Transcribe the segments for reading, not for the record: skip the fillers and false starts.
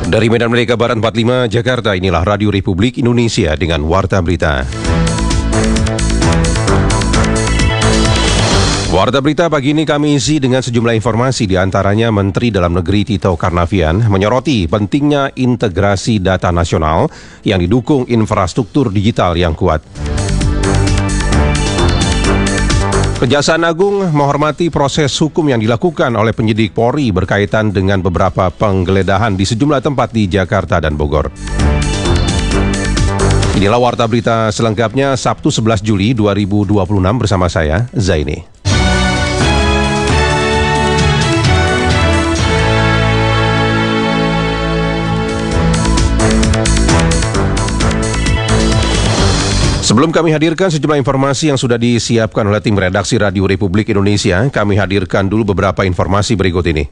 Dari Medan Merdeka Barat 45, Jakarta, inilah Radio Republik Indonesia dengan Warta Berita. Warta Berita pagi ini kami isi dengan sejumlah informasi, di antaranya Menteri Dalam Negeri Tito Karnavian menyoroti pentingnya integrasi data nasional yang didukung infrastruktur digital yang kuat. Kejaksaan Agung menghormati proses hukum yang dilakukan oleh penyidik Polri berkaitan dengan beberapa penggeledahan di sejumlah tempat di Jakarta dan Bogor. Inilah Warta Berita selengkapnya Sabtu 11 Juli 2026 bersama saya, Zaini. Sebelum kami hadirkan sejumlah informasi yang sudah disiapkan oleh tim redaksi Radio Republik Indonesia, kami hadirkan dulu beberapa informasi berikut ini.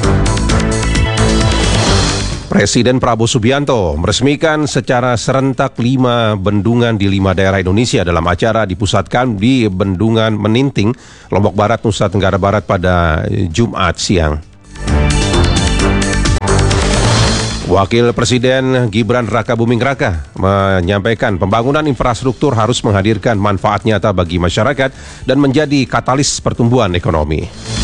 Presiden Prabowo Subianto meresmikan secara serentak 5 bendungan di 5 daerah Indonesia dalam acara dipusatkan di Bendungan Meninting, Lombok Barat, Nusa Tenggara Barat pada Jumat siang. Wakil Presiden Gibran Rakabuming Raka menyampaikan pembangunan infrastruktur harus menghadirkan manfaat nyata bagi masyarakat dan menjadi katalis pertumbuhan ekonomi.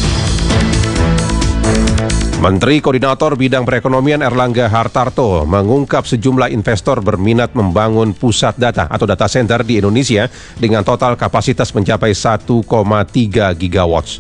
Menteri Koordinator Bidang Perekonomian Erlangga Hartarto mengungkap sejumlah investor berminat membangun pusat data atau data center di Indonesia dengan total kapasitas mencapai 1,3 gigawatts.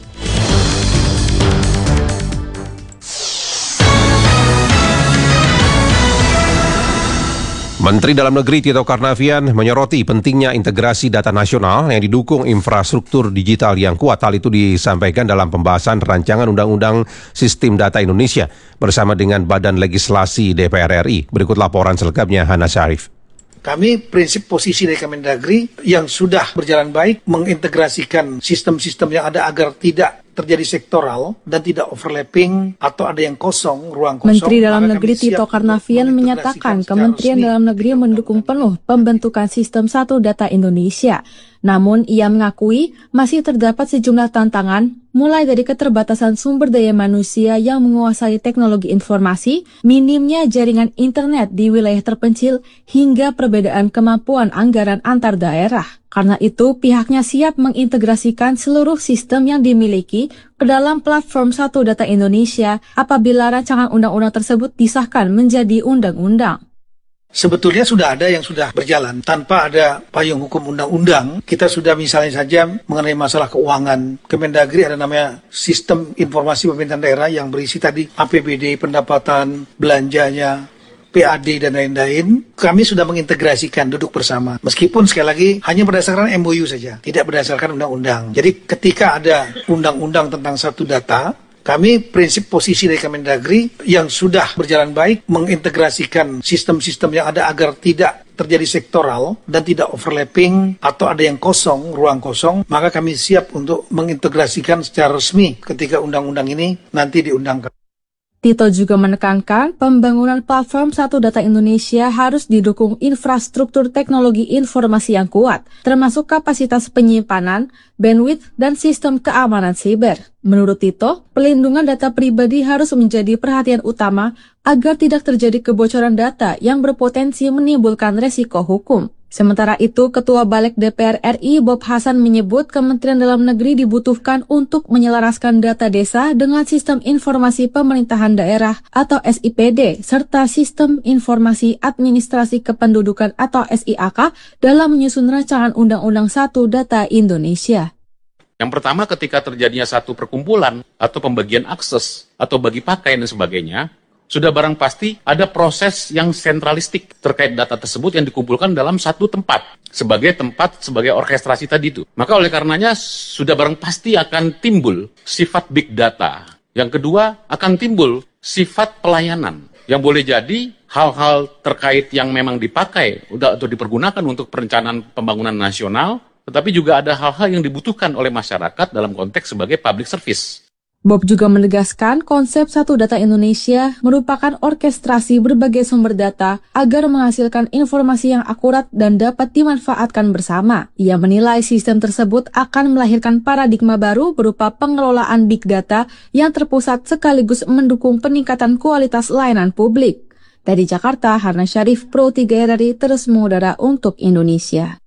Menteri Dalam Negeri Tito Karnavian menyoroti pentingnya integrasi data nasional yang didukung infrastruktur digital yang kuat. Hal itu disampaikan dalam pembahasan rancangan Undang-Undang Sistem Data Indonesia bersama dengan Badan Legislasi DPR RI. Berikut laporan selengkapnya Hana Syarif. Kami prinsip posisi dari Kemendagri yang sudah berjalan baik mengintegrasikan sistem-sistem yang ada agar tidak terjadi sektoral dan tidak overlapping atau ada yang kosong, ruang kosong. Menteri Dalam Negeri Tito Karnavian menyatakan Kementerian Dalam Negeri mendukung penuh pembentukan sistem satu data Indonesia. Namun ia mengakui masih terdapat sejumlah tantangan, mulai dari keterbatasan sumber daya manusia yang menguasai teknologi informasi, minimnya jaringan internet di wilayah terpencil, hingga perbedaan kemampuan anggaran antar daerah. Karena itu, pihaknya siap mengintegrasikan seluruh sistem yang dimiliki ke dalam platform Satu Data Indonesia apabila rancangan undang-undang tersebut disahkan menjadi undang-undang. Sebetulnya sudah ada yang sudah berjalan tanpa ada payung hukum undang-undang. Kita sudah misalnya saja mengenai masalah keuangan. Kemendagri ada namanya Sistem Informasi Pemerintahan Daerah yang berisi tadi APBD, pendapatan, belanjanya, PAD dan lain-lain. Kami sudah mengintegrasikan, duduk bersama. Meskipun sekali lagi hanya berdasarkan MOU saja, tidak berdasarkan undang-undang. Jadi ketika ada undang-undang tentang satu data, kami prinsip posisi dari Kemendagri yang sudah berjalan baik mengintegrasikan sistem-sistem yang ada agar tidak terjadi sektoral dan tidak overlapping atau ada yang kosong, ruang kosong, maka kami siap untuk mengintegrasikan secara resmi ketika undang-undang ini nanti diundangkan. Tito juga menekankan pembangunan platform Satu Data Indonesia harus didukung infrastruktur teknologi informasi yang kuat, termasuk kapasitas penyimpanan, bandwidth, dan sistem keamanan siber. Menurut Tito, pelindungan data pribadi harus menjadi perhatian utama agar tidak terjadi kebocoran data yang berpotensi menimbulkan resiko hukum. Sementara itu, Ketua Balik DPR RI Bob Hasan menyebut Kementerian Dalam Negeri dibutuhkan untuk menyelaraskan data desa dengan Sistem Informasi Pemerintahan Daerah atau SIPD, serta Sistem Informasi Administrasi Kependudukan atau SIAK dalam menyusun rancangan Undang-Undang Satu Data Indonesia. Yang pertama, ketika terjadinya satu perkumpulan atau pembagian akses atau bagi pakai dan sebagainya, sudah barang pasti ada proses yang sentralistik terkait data tersebut yang dikumpulkan dalam satu tempat sebagai orkestrasi tadi itu. Maka oleh karenanya sudah barang pasti akan timbul sifat big data. Yang kedua akan timbul sifat pelayanan yang boleh jadi hal-hal terkait yang memang dipakai atau dipergunakan untuk perencanaan pembangunan nasional, tetapi juga ada hal-hal yang dibutuhkan oleh masyarakat dalam konteks sebagai public service. Bob juga menegaskan konsep Satu Data Indonesia merupakan orkestrasi berbagai sumber data agar menghasilkan informasi yang akurat dan dapat dimanfaatkan bersama. Ia menilai sistem tersebut akan melahirkan paradigma baru berupa pengelolaan big data yang terpusat sekaligus mendukung peningkatan kualitas layanan publik. Dari Jakarta, Harna Syarif, Pro 3 RRI terus mengudara untuk Indonesia.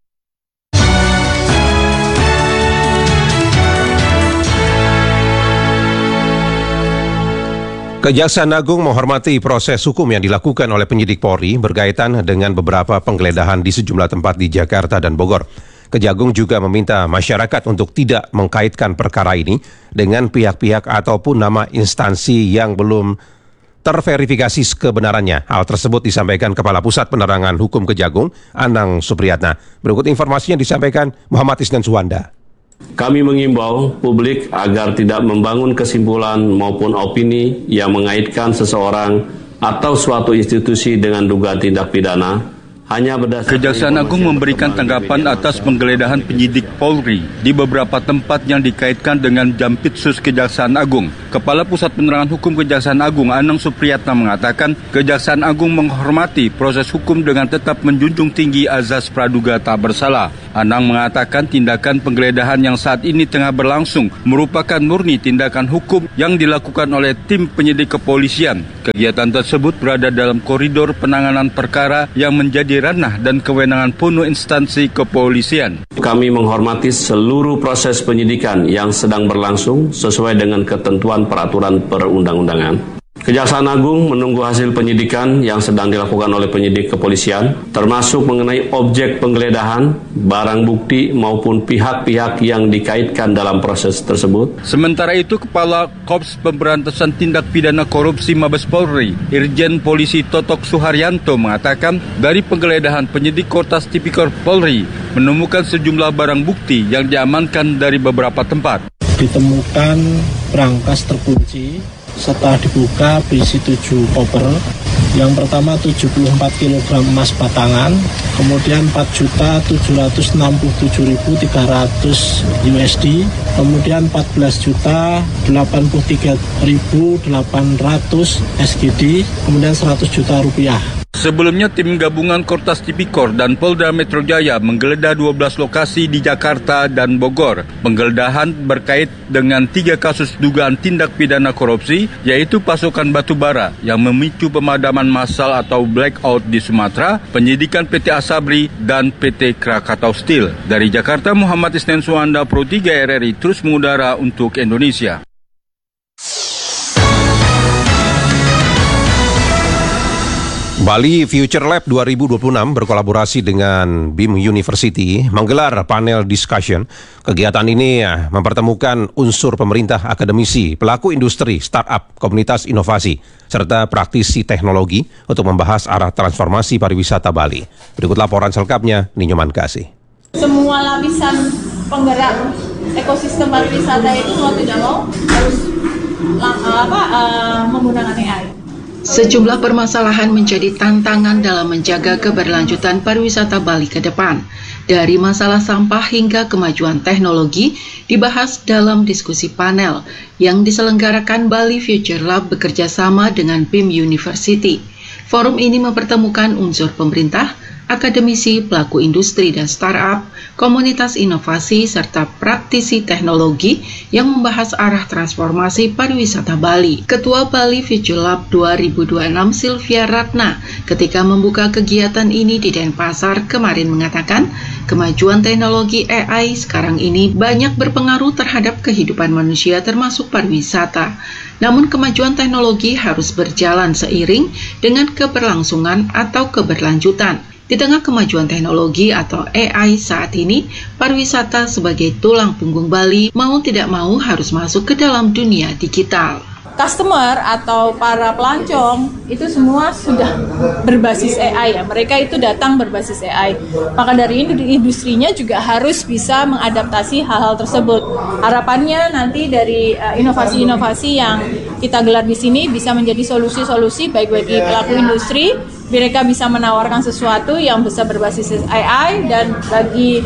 Kejaksaan Agung menghormati proses hukum yang dilakukan oleh penyidik Polri berkaitan dengan beberapa penggeledahan di sejumlah tempat di Jakarta dan Bogor. Kejagung juga meminta masyarakat untuk tidak mengkaitkan perkara ini dengan pihak-pihak ataupun nama instansi yang belum terverifikasi kebenarannya. Hal tersebut disampaikan Kepala Pusat Penerangan Hukum Kejagung, Anang Supriyatna. Berikut informasinya disampaikan Muhammad Isnan Suwanda. Kami mengimbau publik agar tidak membangun kesimpulan maupun opini yang mengaitkan seseorang atau suatu institusi dengan dugaan tindak pidana hanya berdasarkan. Kejaksaan Agung memberikan tanggapan atas penggeledahan penyidik Polri di beberapa tempat yang dikaitkan dengan Jampitsus Kejaksaan Agung. Kepala Pusat Penerangan Hukum Kejaksaan Agung, Anang Supriyatna, mengatakan Kejaksaan Agung menghormati proses hukum dengan tetap menjunjung tinggi azas praduga tak bersalah. Anang mengatakan tindakan penggeledahan yang saat ini tengah berlangsung merupakan murni tindakan hukum yang dilakukan oleh tim penyidik kepolisian. Kegiatan tersebut berada dalam koridor penanganan perkara yang menjadi ranah dan kewenangan penuh instansi kepolisian. Kami menghormati seluruh proses penyidikan yang sedang berlangsung sesuai dengan ketentuan peraturan perundang-undangan. Kejaksaan Agung menunggu hasil penyidikan yang sedang dilakukan oleh penyidik kepolisian, termasuk mengenai objek penggeledahan, barang bukti maupun pihak-pihak yang dikaitkan dalam proses tersebut. Sementara itu, Kepala Korps Pemberantasan Tindak Pidana Korupsi Mabes Polri, Irjen Polisi Totok Suharyanto, mengatakan dari penggeledahan penyidik Kortas Tipikor Polri menemukan sejumlah barang bukti yang diamankan dari beberapa tempat. Ditemukan brankas terkunci setelah dibuka berisi 7 koper. Yang pertama 74 kg emas batangan, kemudian 4.767.300 USD, kemudian 14.083.800 SGD, kemudian 100 juta rupiah. Sebelumnya, tim gabungan Kortas Tipikor dan Polda Metro Jaya menggeledah 12 lokasi di Jakarta dan Bogor. Penggeledahan berkait dengan 3 kasus dugaan tindak pidana korupsi, yaitu pasokan batu bara yang memicu pemadaman massal atau blackout di Sumatera, penyidikan PT Asabri, dan PT Krakatau Steel. Dari Jakarta, Muhammad Isnan Suwanda, Pro 3 RRI terus mengudara untuk Indonesia. Bali Future Lab 2026 berkolaborasi dengan BIM University menggelar panel discussion. Kegiatan ini mempertemukan unsur pemerintah, akademisi, pelaku industri, startup, komunitas inovasi, serta praktisi teknologi untuk membahas arah transformasi pariwisata Bali. Berikut laporan selengkapnya, Ninyo Mankasi. Semua lapisan penggerak ekosistem pariwisata itu mau tidak mau harus menggunakan AI. Sejumlah permasalahan menjadi tantangan dalam menjaga keberlanjutan pariwisata Bali ke depan. Dari masalah sampah hingga kemajuan teknologi dibahas dalam diskusi panel yang diselenggarakan Bali Future Lab bekerja sama dengan BIM University. Forum ini mempertemukan unsur pemerintah, akademisi, pelaku industri dan startup, komunitas inovasi, serta praktisi teknologi yang membahas arah transformasi pariwisata Bali. Ketua Bali Future Lab 2026 Sylvia Ratna ketika membuka kegiatan ini di Denpasar kemarin mengatakan, kemajuan teknologi AI sekarang ini banyak berpengaruh terhadap kehidupan manusia termasuk pariwisata. Namun kemajuan teknologi harus berjalan seiring dengan keberlangsungan atau keberlanjutan. Di tengah kemajuan teknologi atau AI saat ini, pariwisata sebagai tulang punggung Bali mau tidak mau harus masuk ke dalam dunia digital. Customer atau para pelancong itu semua sudah berbasis AI ya. Mereka itu datang berbasis AI. Maka dari ini industrinya juga harus bisa mengadaptasi hal-hal tersebut. Harapannya nanti dari inovasi-inovasi yang kita gelar di sini bisa menjadi solusi-solusi baik bagi pelaku industri, mereka bisa menawarkan sesuatu yang bisa berbasis AI, dan bagi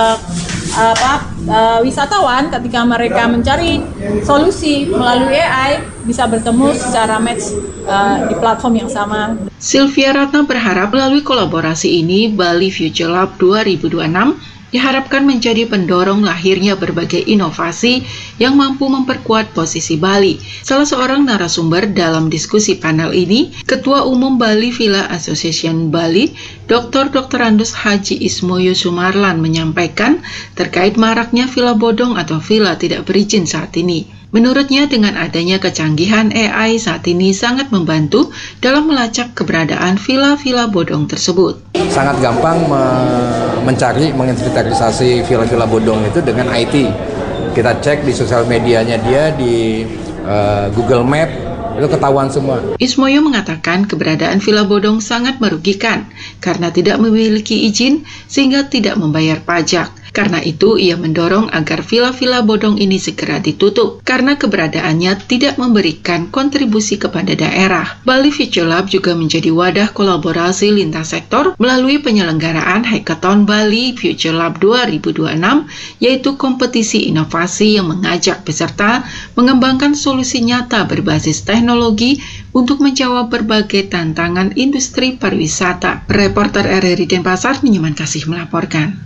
wisatawan ketika mereka mencari solusi melalui AI bisa bertemu secara match di platform yang sama. Sylvia Ratna berharap melalui kolaborasi ini Bali Future Lab 2026 diharapkan menjadi pendorong lahirnya berbagai inovasi yang mampu memperkuat posisi Bali. Salah seorang narasumber dalam diskusi panel ini, Ketua Umum Bali Villa Association Bali, Dr. Andus Haji Ismoyo Sumarlan menyampaikan terkait maraknya villa bodong atau villa tidak berizin saat ini. Menurutnya, dengan adanya kecanggihan AI saat ini sangat membantu dalam melacak keberadaan villa-villa bodong tersebut. Sangat gampang mencari, menginventarisasi villa-villa bodong itu dengan IT. Kita cek di sosial medianya dia, di Google Map, itu ketahuan semua. Ismoyo mengatakan keberadaan villa bodong sangat merugikan karena tidak memiliki izin sehingga tidak membayar pajak. Karena itu, ia mendorong agar villa-villa bodong ini segera ditutup karena keberadaannya tidak memberikan kontribusi kepada daerah. Bali Future Lab juga menjadi wadah kolaborasi lintas sektor melalui penyelenggaraan Hackathon Bali Future Lab 2026, yaitu kompetisi inovasi yang mengajak peserta mengembangkan solusi nyata berbasis teknologi untuk menjawab berbagai tantangan industri pariwisata. Reporter RRI Denpasar, Nyoman Kasih melaporkan.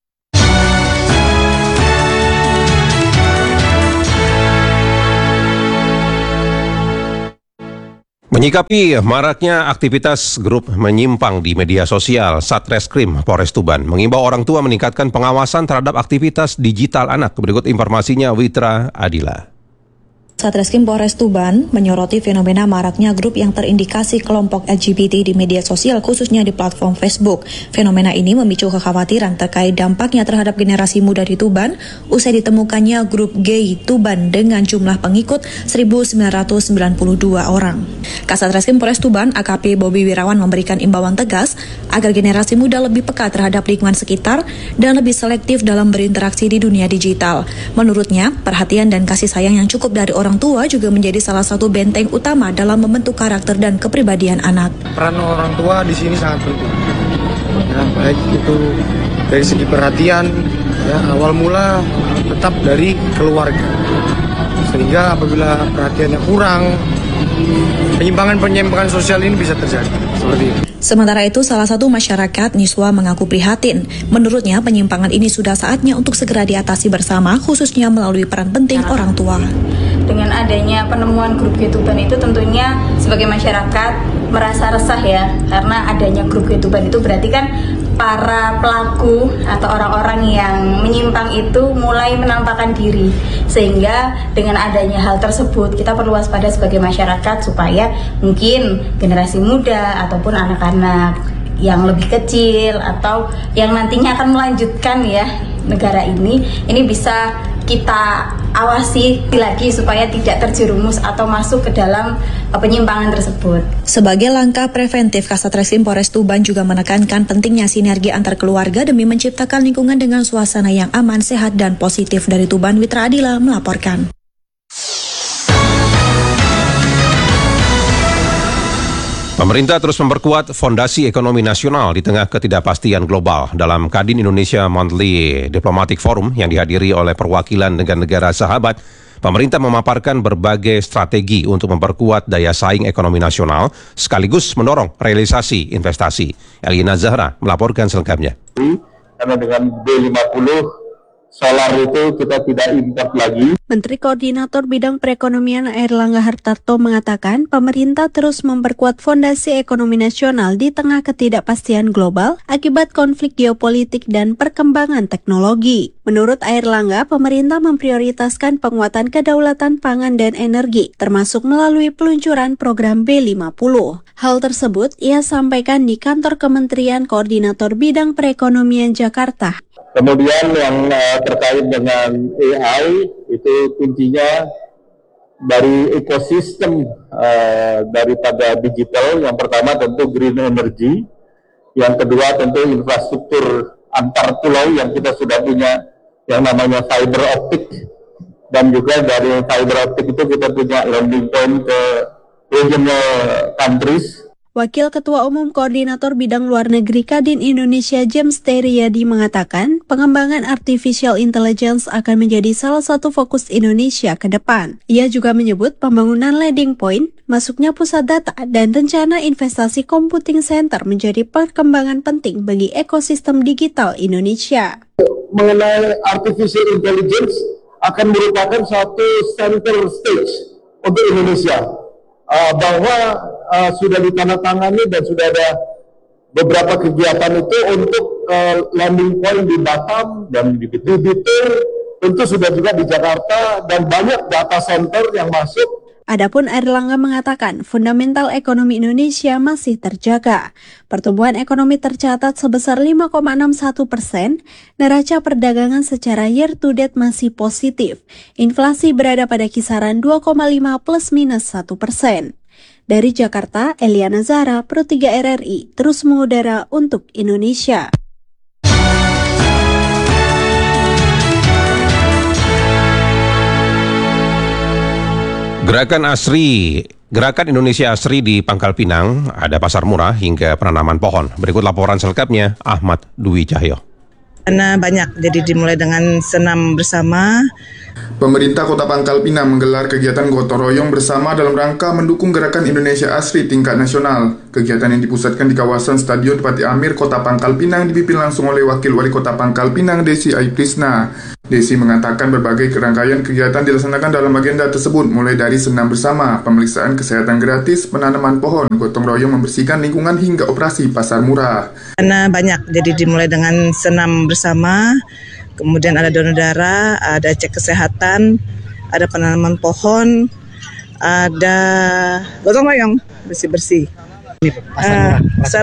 Menyikapi maraknya aktivitas grup menyimpang di media sosial, Satreskrim Polres Tuban mengimbau orang tua meningkatkan pengawasan terhadap aktivitas digital anak. Berikut informasinya Witra Adila. Satreskrim Polres Tuban menyoroti fenomena maraknya grup yang terindikasi kelompok LGBT di media sosial, khususnya di platform Facebook. Fenomena ini memicu kekhawatiran terkait dampaknya terhadap generasi muda di Tuban usai ditemukannya grup gay Tuban dengan jumlah pengikut 1.992 orang. Kasatreskrim Polres Tuban AKP Bobi Wirawan memberikan imbauan tegas agar generasi muda lebih peka terhadap lingkungan sekitar dan lebih selektif dalam berinteraksi di dunia digital. Menurutnya, perhatian dan kasih sayang yang cukup dari orang tua juga menjadi salah satu benteng utama dalam membentuk karakter dan kepribadian anak. Peran orang tua di sini sangat penting. Ya, baik itu dari segi perhatian, ya, awal mula tetap dari keluarga. Sehingga apabila perhatiannya kurang, penyimpangan sosial ini bisa terjadi. Seperti itu. Sementara itu, salah satu masyarakat Niswa mengaku prihatin. Menurutnya, penyimpangan ini sudah saatnya untuk segera diatasi bersama, khususnya melalui peran penting orang tua. Dengan adanya penemuan grup Tuban itu tentunya sebagai masyarakat merasa resah ya, karena adanya grup Tuban itu berarti kan para pelaku atau orang-orang yang menyimpang itu mulai menampakkan diri, sehingga dengan adanya hal tersebut kita perlu waspada sebagai masyarakat supaya mungkin generasi muda ataupun anak-anak yang lebih kecil atau yang nantinya akan melanjutkan ya negara ini bisa kita awasi lagi supaya tidak terjerumus atau masuk ke dalam penyimpangan tersebut. Sebagai langkah preventif, Kasatreskrim Polres Tuban juga menekankan pentingnya sinergi antar keluarga demi menciptakan lingkungan dengan suasana yang aman, sehat, dan positif. Dari Tuban, Witra Adila melaporkan. Pemerintah terus memperkuat fondasi ekonomi nasional di tengah ketidakpastian global. Dalam Kadin Indonesia Monthly Diplomatic Forum yang dihadiri oleh perwakilan negara-negara sahabat, pemerintah memaparkan berbagai strategi untuk memperkuat daya saing ekonomi nasional sekaligus mendorong realisasi investasi. Elina Zahra melaporkan selengkapnya. Karena dengan B50 solar itu kita tidak import lagi. Menteri Koordinator Bidang Perekonomian Airlangga Hartarto mengatakan pemerintah terus memperkuat fondasi ekonomi nasional di tengah ketidakpastian global akibat konflik geopolitik dan perkembangan teknologi. Menurut Airlangga, pemerintah memprioritaskan penguatan kedaulatan pangan dan energi, termasuk melalui peluncuran program B50. Hal tersebut ia sampaikan di kantor Kementerian Koordinator Bidang Perekonomian Jakarta. Kemudian yang terkait dengan AI itu kuncinya dari ekosistem daripada digital. Yang pertama tentu green energy, yang kedua tentu infrastruktur antar pulau yang kita sudah punya yang namanya fiber optic, dan juga dari fiber optic itu kita punya landing point ke regional countries. Wakil Ketua Umum Koordinator Bidang Luar Negeri Kadin Indonesia James Teriyadi mengatakan pengembangan artificial intelligence akan menjadi salah satu fokus Indonesia ke depan. Ia juga menyebut pembangunan landing point, masuknya pusat data, dan rencana investasi computing center menjadi perkembangan penting bagi ekosistem digital Indonesia. Mengenai artificial intelligence akan merupakan satu center stage untuk Indonesia. Bahwa sudah ditandatangani dan sudah ada beberapa kegiatan itu untuk landing point di Batam dan di Bitung, tentu sudah juga di Jakarta dan banyak data center yang masuk. Adapun Airlangga mengatakan fundamental ekonomi Indonesia masih terjaga. Pertumbuhan ekonomi tercatat sebesar 5,61%, neraca perdagangan secara year to date masih positif. Inflasi berada pada kisaran 2,5 plus minus 1%. Dari Jakarta, Eliana Zara, Pro 3 RRI, terus mengudara untuk Indonesia. Gerakan Indonesia Asri di Pangkal Pinang, ada pasar murah hingga penanaman pohon. Berikut laporan selengkapnya, Ahmad Dwi Cahyo. Karena banyak, jadi dimulai dengan senam bersama. Pemerintah Kota Pangkal Pinang menggelar kegiatan gotong royong bersama dalam rangka mendukung gerakan Indonesia Asri tingkat nasional. Kegiatan yang dipusatkan di kawasan Stadion Pati Amir, Kota Pangkal Pinang dipimpin langsung oleh Wakil Wali Kota Pangkal Pinang, Desi Aiprisna. Desi mengatakan berbagai rangkaian kegiatan dilaksanakan dalam agenda tersebut, mulai dari senam bersama, pemeriksaan kesehatan gratis, penanaman pohon, gotong royong membersihkan lingkungan hingga operasi pasar murah. Karena banyak, jadi dimulai dengan senam bersama. Kemudian ada donor darah, ada cek kesehatan, ada penanaman pohon, ada gotong royong bersih-bersih. Pasar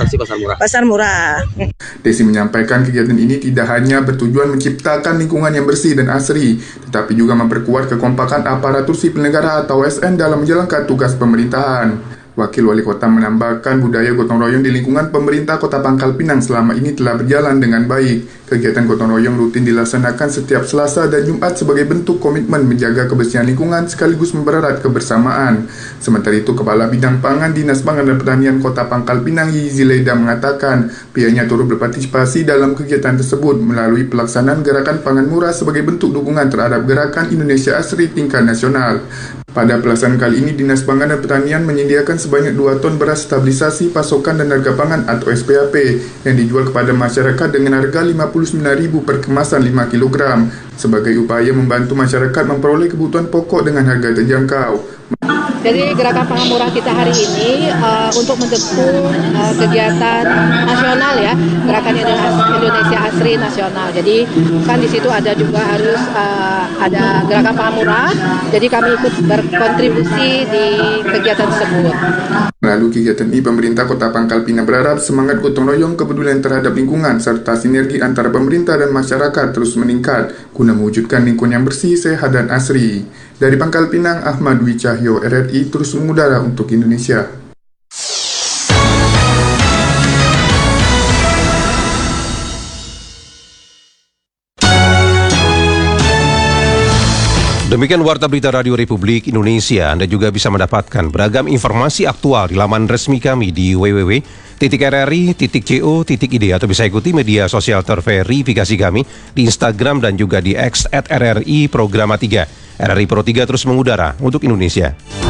murah. Desi menyampaikan kegiatan ini tidak hanya bertujuan menciptakan lingkungan yang bersih dan asri, tetapi juga memperkuat kekompakan aparatur sipil negara atau ASN dalam menjalankan tugas pemerintahan. Wakil Wali Kota menambahkan budaya gotong royong di lingkungan pemerintah Kota Pangkal Pinang selama ini telah berjalan dengan baik. Kegiatan gotong royong rutin dilaksanakan setiap Selasa dan Jumat sebagai bentuk komitmen menjaga kebersihan lingkungan sekaligus mempererat kebersamaan. Sementara itu, Kepala Bidang Pangan Dinas Pangan dan Pertanian Kota Pangkal Pinang, Yizi Leda mengatakan pihaknya turut berpartisipasi dalam kegiatan tersebut melalui pelaksanaan gerakan pangan murah sebagai bentuk dukungan terhadap gerakan Indonesia Asri tingkat nasional. Pada pelaksanaan kali ini, Dinas Pangan dan Pertanian menyediakan sebanyak 2 ton beras stabilisasi pasokan dan harga pangan atau SPAP yang dijual kepada masyarakat dengan harga Rp59.000 per kemasan 5 kg sebagai upaya membantu masyarakat memperoleh kebutuhan pokok dengan harga terjangkau. Jadi gerakan pangan murah kita hari ini untuk mendukung kegiatan nasional ya, gerakan Indonesia Asri nasional. Jadi kan di situ ada juga harus ada gerakan pangan murah. Jadi kami ikut berkontribusi di kegiatan tersebut. Melalui kegiatan ini, pemerintah Kota Pangkal Pinang berharap semangat gotong royong, kepedulian terhadap lingkungan, serta sinergi antara pemerintah dan masyarakat terus meningkat guna mewujudkan lingkungan yang bersih, sehat, dan asri. Dari Pangkal Pinang, Ahmad Dwi Cahyo, RRI terus mengudara untuk Indonesia. Demikian Warta Berita Radio Republik Indonesia. Anda juga bisa mendapatkan beragam informasi aktual di laman resmi kami di www.rri.co.id atau bisa ikuti media sosial terverifikasi kami di Instagram dan juga di X @RRI Programa 3. RRI Pro 3 terus mengudara untuk Indonesia.